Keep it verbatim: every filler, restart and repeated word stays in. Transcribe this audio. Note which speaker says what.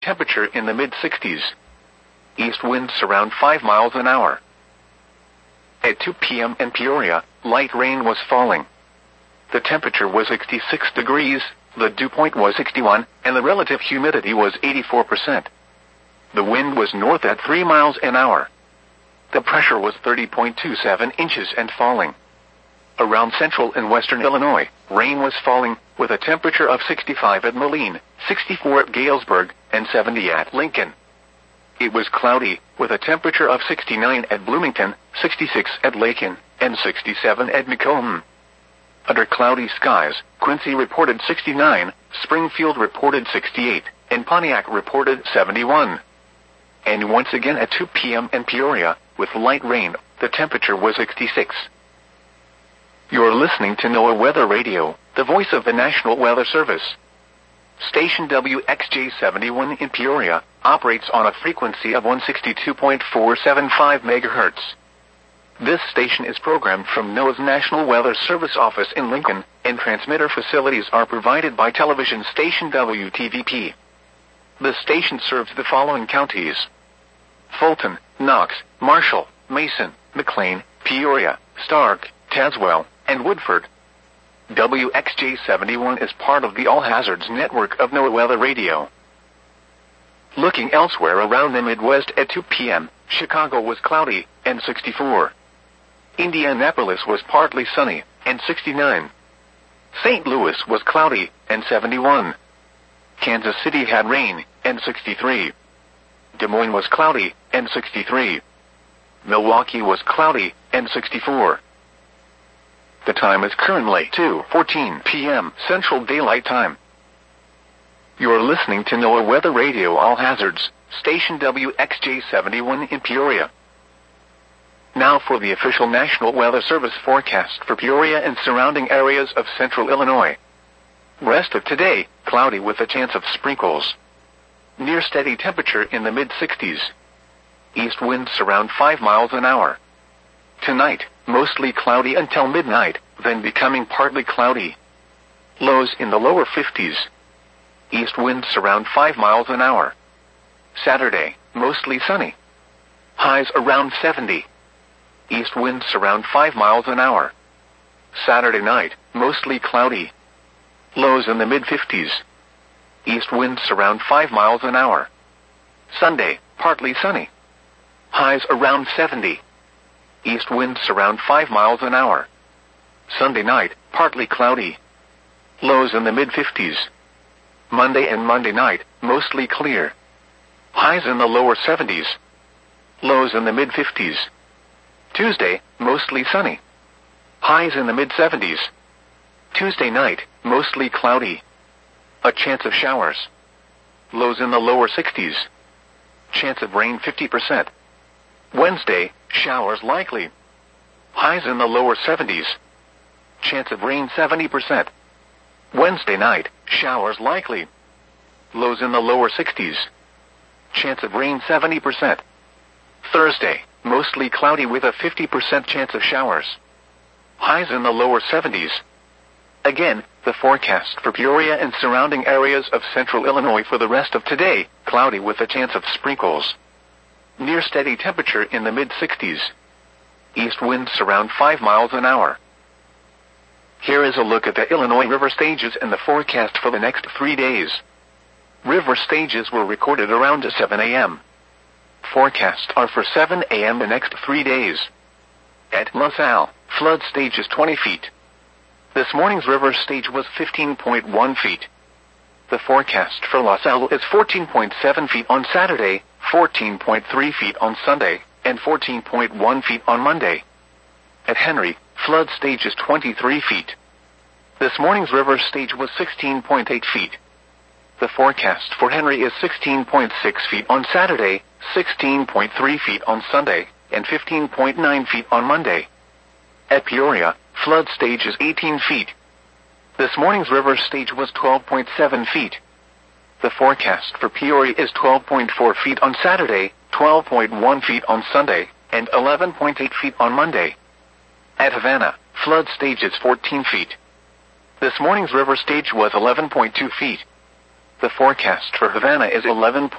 Speaker 1: Temperature in the mid sixties. East winds around five miles an hour. At two p m in Peoria, light rain was falling. The temperature was sixty-six degrees, the dew point was sixty-one, and the relative humidity was eighty-four percent. The wind was north at three miles an hour. The pressure was thirty point two seven inches and falling. Around central and western Illinois, rain was falling, with a temperature of sixty-five at Moline, sixty-four at Galesburg, and seventy at Lincoln. It was cloudy, with a temperature of sixty-nine at Bloomington, sixty-six at Lakin, and sixty-seven at Macomb. Under cloudy skies, Quincy reported sixty-nine, Springfield reported sixty-eight, and Pontiac reported seventy-one. And once again at two p m in Peoria, with light rain, the temperature was sixty-six. You're listening to NOAA Weather Radio, the voice of the National Weather Service. Station W X J seventy-one in Peoria operates on a frequency of one sixty-two point four seven five megahertz. This station is programmed from NOAA's National Weather Service office in Lincoln, and transmitter facilities are provided by television station W T V P. The station serves the following counties: Fulton, Knox, Marshall, Mason, McLean, Peoria, Stark, Tazewell, and Woodford. W X J seventy-one is part of the All Hazards network of NOAA Weather Radio. Looking elsewhere around the Midwest at two p m, Chicago was cloudy, and sixty-four. Indianapolis was partly sunny, and sixty-nine. Saint Louis was cloudy, and seventy-one. Kansas City had rain, and sixty-three. Des Moines was cloudy, and sixty-three. Milwaukee was cloudy, and sixty-four. The time is currently two fourteen p m Central Daylight Time. You're listening to NOAA Weather Radio All Hazards, Station W X J seventy-one in Peoria. Now for the official National Weather Service forecast for Peoria and surrounding areas of central Illinois. Rest of today, cloudy with a chance of sprinkles. Near steady temperature in the mid sixties. East winds around five miles an hour. Tonight, mostly cloudy until midnight, then becoming partly cloudy. Lows in the lower fifties. East winds around five miles an hour. Saturday, mostly sunny. Highs around seventy. East winds around five miles an hour. Saturday night, mostly cloudy. Lows in the mid fifties. East winds around five miles an hour. Sunday, partly sunny. Highs around seventy. East winds around five miles an hour. Sunday night, partly cloudy. Lows in the mid fifties. Monday and Monday night, mostly clear. Highs in the lower seventies. Lows in the mid fifties. Tuesday, mostly sunny. Highs in the mid seventies. Tuesday night, mostly cloudy. A chance of showers. Lows in the lower sixties. Chance of rain fifty percent. Wednesday, showers likely. Highs in the lower seventies. Chance of rain seventy percent. Wednesday night, showers likely. Lows in the lower sixties. Chance of rain seventy percent. Thursday, mostly cloudy with a fifty percent chance of showers. Highs in the lower seventies. Again, the forecast for Peoria and surrounding areas of central Illinois for the rest of today, cloudy with a chance of sprinkles. Near steady temperature in the mid sixties. East winds around five miles an hour. Here is a look at the Illinois river stages and the forecast for the next three days. River stages were recorded around seven a m Forecasts are for seven a m the next three days. At LaSalle, flood stage is twenty feet. This morning's river stage was fifteen point one feet. The forecast for LaSalle is fourteen point seven feet on Saturday, fourteen point three feet on Sunday, and fourteen point one feet on Monday. At Henry, flood stage is twenty-three feet. This morning's river stage was sixteen point eight feet. The forecast for Henry is sixteen point six feet on Saturday, sixteen point three feet on Sunday, and fifteen point nine feet on Monday. At Peoria, flood stage is eighteen feet. This morning's river stage was twelve point seven feet. The forecast for Peoria is twelve point four feet on Saturday, twelve point one feet on Sunday, and eleven point eight feet on Monday. At Havana, flood stage is fourteen feet. This morning's river stage was eleven point two feet. The forecast for Havana is eleven